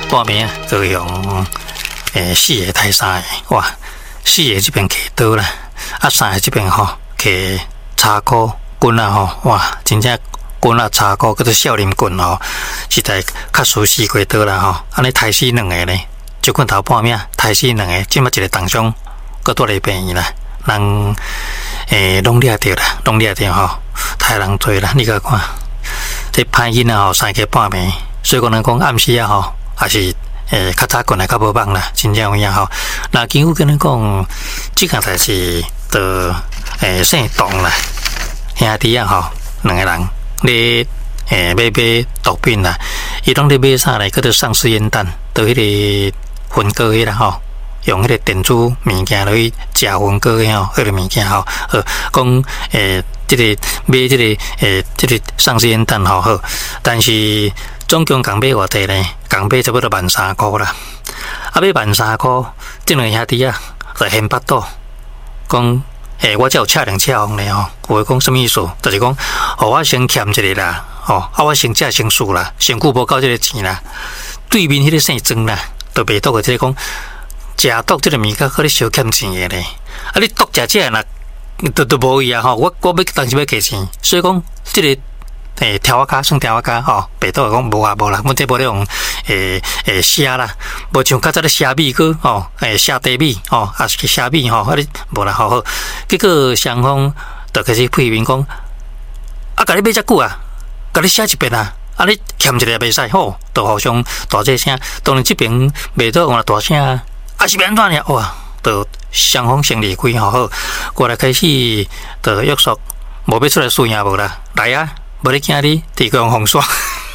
半暝啊，就用4个抬3个，哇，4个这边摕刀啦，啊3个这边吼摕叉箍棍啊吼，哇，真正棍啊叉箍，叫做少林棍吼，实在较熟悉过刀啦吼，安尼抬死2个咧，就棍头半暝抬死2个，即马一个当中，搁住咧病院啦，人拢掠着啦，拢掠着吼，太人多啦，你甲看，这歹囡仔吼3个半暝，所以讲人讲暗时啊吼，也是较早困来较无梦啦，真正有影吼。那政府跟人讲，即件代志就姓董啦，兄弟啊吼，2个人咧买毒品啦，伊拢咧买啥咧？叫做丧尸烟弹，到迄个分割迄啦吼。用迄个电子物件落去食分割的吼，迄个物件吼，讲即个买即个即个丧尸烟弹吼好，但是总共共买偌济咧？共买差不多13,000啦。啊，买13,000，即2个兄弟啊，就嫌巴肚，讲我才有车辆车行咧吼，有讲什么意思？就是讲，我先欠一个啦，啊我先借先输啦，身躯无够即个钱啦，对面迄个姓庄啦，就袂倒个即个讲。食毒这个物件，可你小欠钱的咧。啊，你毒食这啦，都无伊啊吼。我要当时要给钱，所以讲这个条仔算条仔吼，白倒讲无啊无啦，阮这无咧用虾啦，无像较早咧虾米去吼，虾茶米吼，也是虾米吼，啊你无啦好好。结果双方就开始批评讲，啊，甲你买遮久啊，甲你写一遍啊。啊，你欠一个也袂使吼，就互相大声声。当然这边袂倒用大声。啊是变怎样？哇，就双方先离开吼好，过来开始就约束，无要出来输赢无啦，来啊，无你惊你提供风刷，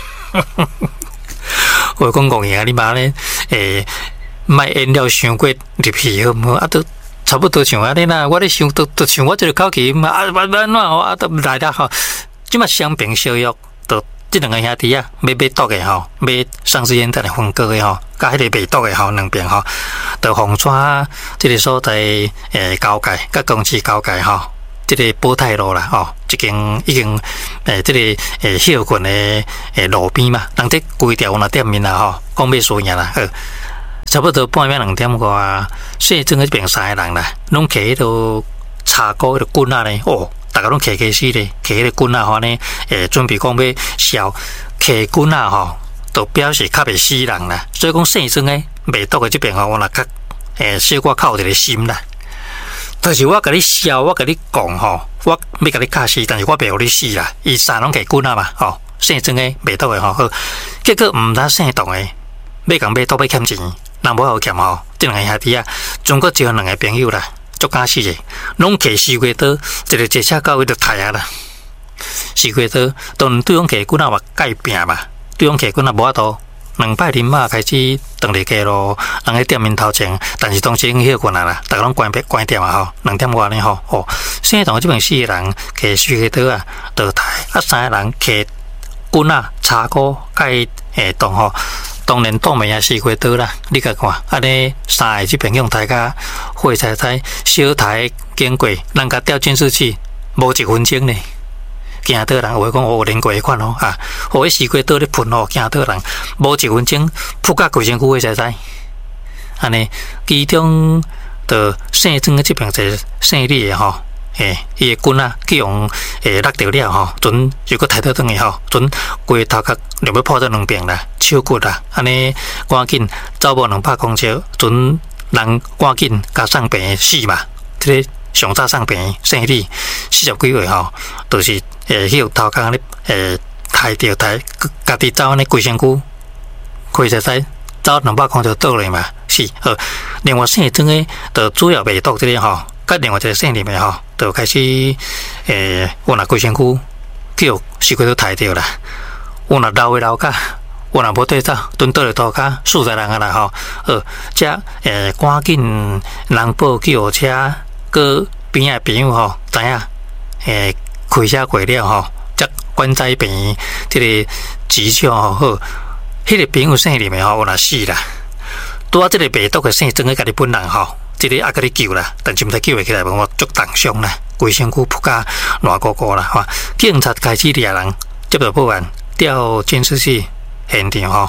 我讲讲嘢，你妈咧卖烟料伤过入去好唔好？啊，都差不多像安尼啦，我咧想都像我这个口气嘛，啊，安怎吼啊，都来啦吼，即马相平相约，都这2个兄弟啊，买毒的吼，买丧尸烟弹的分割的吼。甲迄个卖毒的吼，两边吼，就红川即个所在交界，甲公司交界吼，即个保泰路啦吼，已经即个休困的路边嘛，人伫规条那店面啦吼，讲要输赢啦，差不多半暝2点外，姓庄迄边3个人啦，拢摕迄个叉箍迄个棍仔咧，哦，大家拢摕死咧，摕迄个棍仔吼呢，准备讲要烧摕棍仔吼。就表示较袂死人啦，所以讲姓庄诶卖毒诶这边吼，我若较小可靠一个心啦。但是我甲你笑，我甲你讲吼，我要甲你卡死，但是我袂互你死啦。伊3拢摕棍啊嘛，吼，姓庄诶卖毒诶吼，好，结果毋知姓董诶要共卖毒要欠钱，人无好欠吼，这2个兄弟啊，中国招2个朋友啦，足敢死诶，拢摕西瓜刀，一个坐车到位就刣啊啦，西瓜刀，当然对方摕棍啊嘛改拼嘛。对方摕棍也无法度，2摆啉嘛开始转入街路，人喺店面头前，但是当时已经休困啦，大家拢关店啊吼，2点外呢吼，哦，姓董这边4个人摕西瓜刀啊，倒台，啊3个人摕棍啊、叉箍、介动吼，当然倒面也西瓜刀啦，你甲看，安尼3个这边用大家火柴柴小台经过，人家调监视器无1分钟呢。惊到人，有讲我有练过迄款吼啊，互迄西瓜刀咧喷吼，惊到人，无1分钟扑甲规身躯会使，安尼其中的姓庄这边一个姓李的吼，伊的棍啊，去用落掉了吼，准如果抬倒转去吼，准规头壳就要破到2边啦，手骨啦，安尼赶紧走无200公尺，准人赶紧甲送病死嘛，这个上早送病姓李40几岁吼，就是。迄头壳咧，抬着抬，家己走安尼规身躯，开车仔走200公尺倒来嘛，是。另外姓庄诶，就主要卖毒这个吼，甲另外一个姓林诶吼，就开始我若规身躯叫西瓜都抬着啦，我若老诶老甲，我若无对走，蹲倒咧涂骹，40人啊啦吼，则赶紧人报救护车，个边仔朋友吼，知影开车过了吼，则管在病这个急救吼好，迄个朋友姓林的吼，有若死啦。拄啊，这个卖毒的姓庄的家己本人吼，这个也甲你救啦，但是毋知救会起来无，我足重伤啦，规身躯扑甲烂糊糊啦吼。警察开始抓人，接到报案，调监视器现场吼，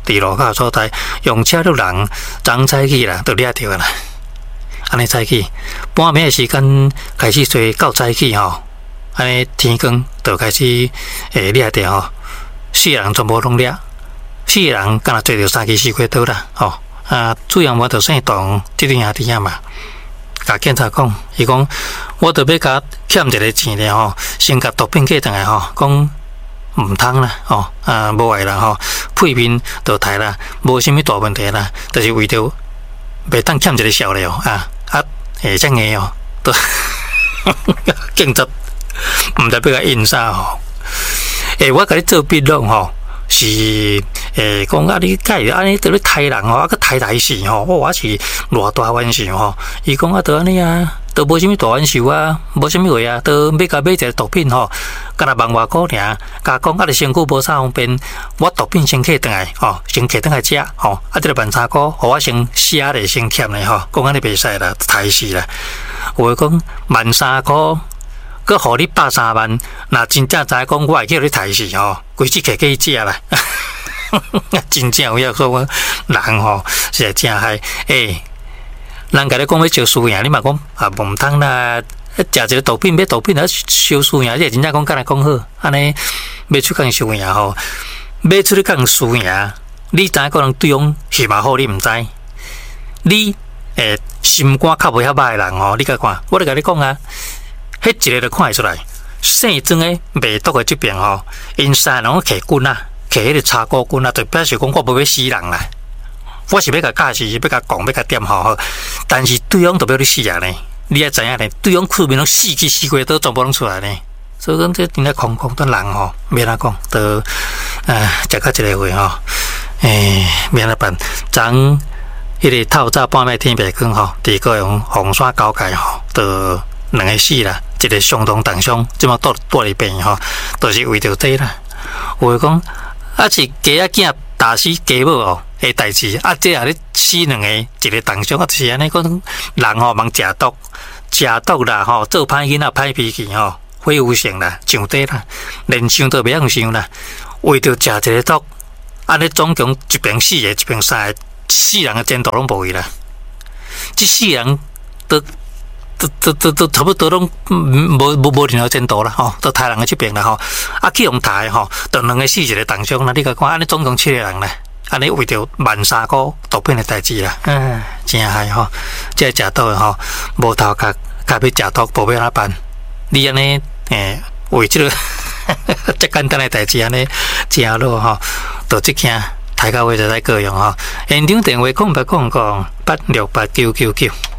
伫路口所在，用车路人早早起啦，就掠着啦。安尼早起，半暝的时间开始吹到早起吼，安尼天光就开始掠着吼，四个人全部拢掠，四个人敢若做着3支4块刀啦，吼主要我就姓董，这对兄弟啊嘛。甲警察讲，伊讲我着要甲欠一个钱咧吼，先甲毒品寄转来吼，讲毋通啦吼，无碍啦吼，屁面着刣啦，无啥物大问题啦，就是为着袂当欠一个笑咧哦遮硬哦，都警察毋知要甲印啥吼，我甲你做笔录吼。是讲你介安尼，在咧杀人吼，佮杀死吼，我是偌大冤仇吼。伊讲就安尼啊，都无啥物大冤仇啊，无啥物话啊，都要甲买一个毒品吼，敢若万外箍尔，甲讲你身躯无啥方便，我毒品先摕转来吼，先摕转来食吼，这个万3箍，互我先写咧先欠咧吼，讲安尼袂使啦，杀死啦。有讲万3箍。佮互你130万，若真正知讲我会叫你杀死吼，规只摕去食啦。真正有影说人吼是会真害，人甲你讲要烧输赢，你嘛讲无通啦，食一个毒品买毒品啊烧输赢，你真正讲敢若讲好，安尼要出讲输赢吼，要出去讲输赢，你知影个人对方是嘛好，你毋知，你心肝较袂遐歹人吼，你甲看，我咧甲你讲啊。迄一个就看会出来，姓庄的卖毒的这边吼，因三人摕棍啊，摕迄个叉骨棍啊，就表示讲我无要死人啦，我是要甲教示，要甲讲，要甲点吼，但是对方就要你死啊呢，你也知影呢，对方出面拢4支4块刀全部拢出来呢，所以讲这真正空的人吼，免哪讲，都食到一个回吼，免哪办，昨迄个透早半暝天白光吼，伫高雄红山交界吼，都2个死啦。一个相当重伤，即马住伫病吼，都是为着这啦。有讲是家仔囝打死家母哦的代志，这啊咧死2个，一个重伤，就是安尼讲人吼茫食毒，食毒啦吼，做歹囡仔歹脾气吼，恢复性啦，上底啦，连想都袂晓想啦。为着食一个毒，安尼总共一边4个，一边3个，4人的前途拢无去啦。这4人都差不多拢无任何前途啦吼，都杀人的这边啦吼，去用杀吼，就2个死一个重伤啦。你甲看，安尼总共7个人啦，安尼为着万3箍毒品的代志啦，真害吼，这食毒的吼，无头壳，甲要食毒，无要哪办？你安尼为这个这简单的代志安尼真落吼，就即件大家话就在各样吼，现场电话0800868999。